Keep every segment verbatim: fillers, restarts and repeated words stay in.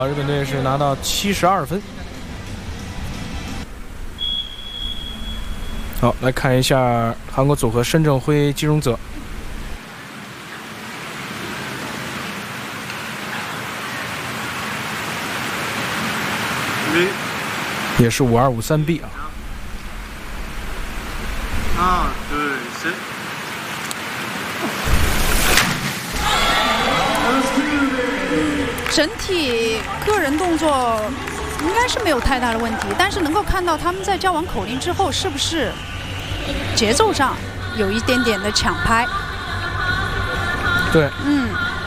日本队是拿到七十二分。好，来看一下韩国组合申正辉、金荣泽。也是五二五三 B 啊。 啊，对，是。 整体个人动作应该是没有太大的问题，但是能够看到他们在叫完口令之后，是不是节奏上有一点点的抢拍？ 对， 嗯。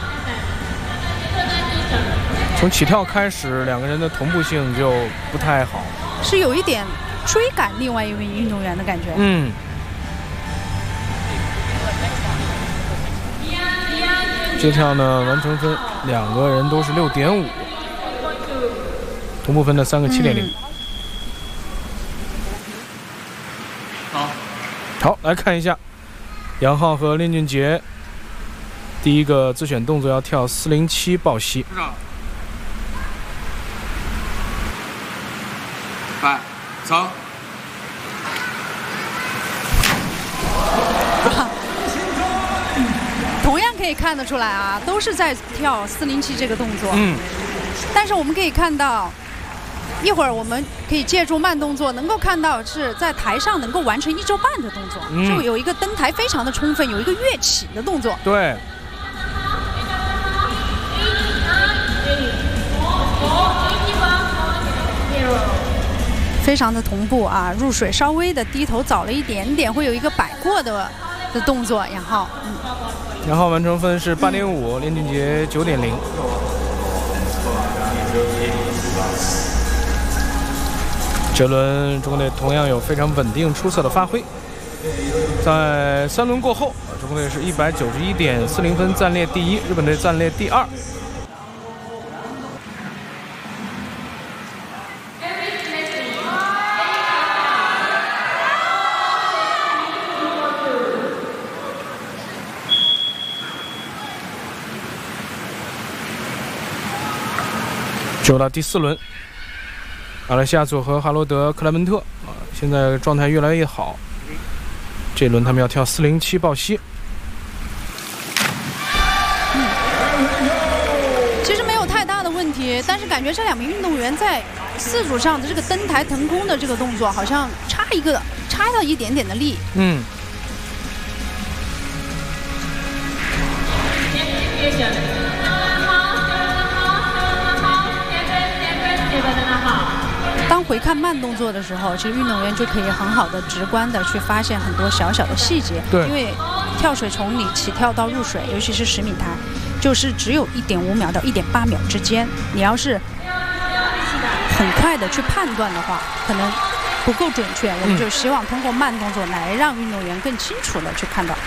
从起跳开始，两个人的同步性就不太好， 是有一点追赶另外一位运动员的感觉。 嗯。 这跳呢完成分两个人都是六点五，同步分的三个七点零。 好， 好，来看一下杨昊和练俊杰，第一个自选动作要跳四零七抱膝。 快，走。 同样可以看得出来啊，都是在跳四零七这个动作。 嗯。 但是我们可以看到，一会儿我们可以借助慢动作，能够看到是在台上能够完成一周半的动作，嗯、就有一个登台非常的充分，有一个跃起的动作。 对。 非常的同步啊，入水稍微的低头早了一点点，会有一个摆过的的动作，杨昊。嗯。 然后完成分是八点五，练俊杰九点零。这轮中国队同样有非常稳定出色的发挥，在三轮过后，中国队是一百九十一点四零分暂列第一，日本队暂列第二。 进入到第四轮，马来西亚组合哈罗德·克莱门特啊，现在状态越来越好。这轮他们要跳四零七抱膝。 嗯，其实没有太大的问题，但是感觉这两名运动员在四组上的这个登台腾空的这个动作，好像差一个差到一点点的力。嗯。 当回看慢动作的时候，其实运动员就可以很好的、直观的去发现很多小小的细节。 对， 因为跳水从你起跳到入水，尤其是十米台，就是只有一点五秒到一点八秒之间。你要是很快的去判断的话，可能不够准确。我们就希望通过慢动作来让运动员更清楚的去看到。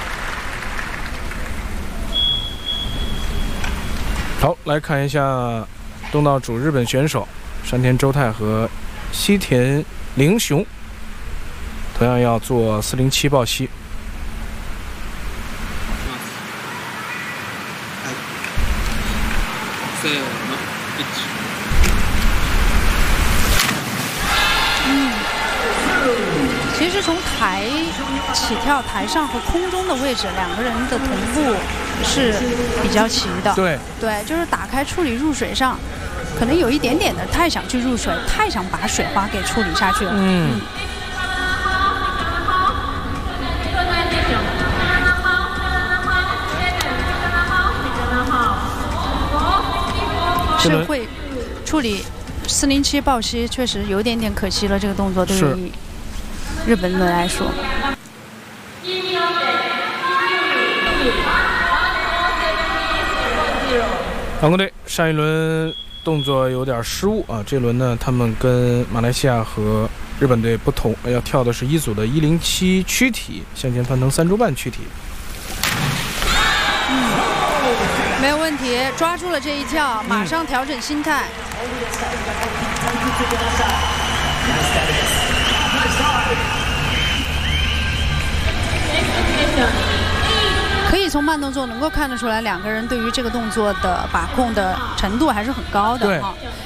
好，来看一下东道主日本选手山田周太和 西田凌雄同样要做四零七抱膝。 嗯，其实从台起跳、台上和空中的位置，两个人的同步是比较齐的。 对对，就是打开处理入水上。 可能有一点点的太想去入水，太想把水花给处理下去了。嗯。嗯是会处理四零七抱膝，确实有点点可惜了。这个动作对于日本队来说。 韩国队上一轮 动作有点失误啊！这轮呢，他们跟马来西亚和日本队不同，要跳的是一组的一零七躯体，向前翻腾三周半躯体。 嗯，没有问题，抓住了这一跳，马上调整心态。可以从慢动作能够看得出来，两个人对于这个动作的把控的程度还是很高的。 对，